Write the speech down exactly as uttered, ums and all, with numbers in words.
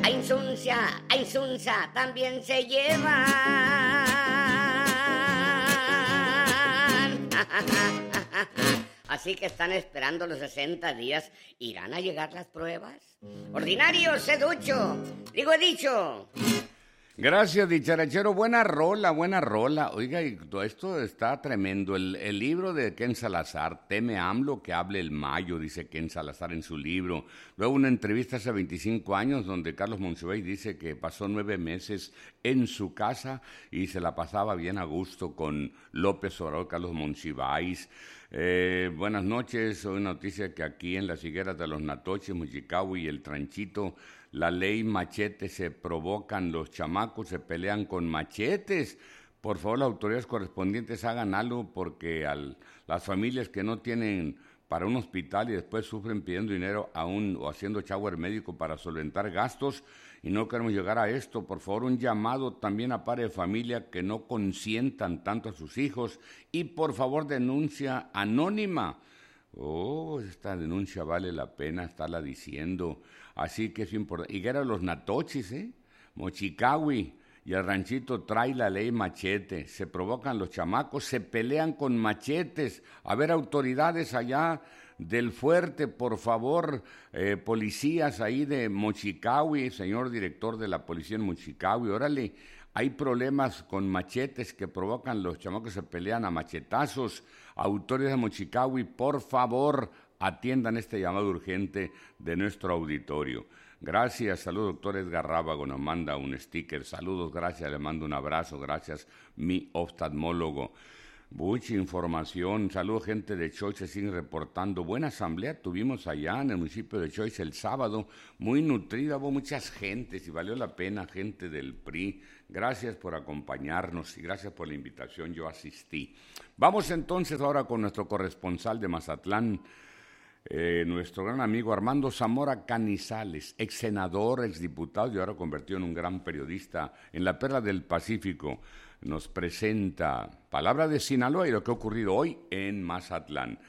a Insunza, a Insunza también se llevan. Así que están esperando los sesenta días. ¿Irán a llegar las pruebas? Ordinario, se ducho. Digo, he dicho. Gracias, dicharachero. Buena rola, buena rola. Oiga, y todo esto está tremendo. El, el libro de Ken Salazar, Teme AMLO que hable el mayo, dice Ken Salazar en su libro. Luego una entrevista hace veinticinco años donde Carlos Monsiváis dice que pasó nueve meses en su casa y se la pasaba bien a gusto con López Obrador, Carlos Monsiváis. Eh, buenas noches, hoy noticia que aquí en las higueras de los Natoches, Mochicahui y el Tranchito, la ley machete se provocan, los chamacos se pelean con machetes. Por favor, las autoridades correspondientes hagan algo porque al, las familias que no tienen para un hospital y después sufren pidiendo dinero aún o haciendo shower médico para solventar gastos y no queremos llegar a esto. Por favor, un llamado también a padres de familia que no consientan tanto a sus hijos y por favor denuncia anónima. Oh, esta denuncia vale la pena estarla diciendo. Así que es importante. Higuera de los Natochis, ¿eh? Mochicahui y el ranchito trae la ley machete. Se provocan los chamacos, se pelean con machetes. A ver, autoridades allá del fuerte, por favor, eh, policías ahí de Mochicahui, señor director de la policía en Mochicahui, órale, hay problemas con machetes que provocan los chamacos, se pelean a machetazos. Autoridades de Mochicahui, por favor, atiendan este llamado urgente de nuestro auditorio. Gracias, saludos, doctor Edgar Rábago, nos manda un sticker, saludos, gracias, le mando un abrazo, gracias, mi oftalmólogo. Mucha información, saludos, gente de Choice, siguen reportando. Buena asamblea tuvimos allá en el municipio de Choice el sábado, muy nutrida, hubo muchas gentes y valió la pena, gente del P R I. Gracias por acompañarnos y gracias por la invitación, yo asistí. Vamos entonces ahora con nuestro corresponsal de Mazatlán, Eh, nuestro gran amigo Armando Zamora Canizales, ex senador, ex diputado y ahora convertido en un gran periodista en la Perla del Pacífico, nos presenta Palabra de Sinaloa y lo que ha ocurrido hoy en Mazatlán.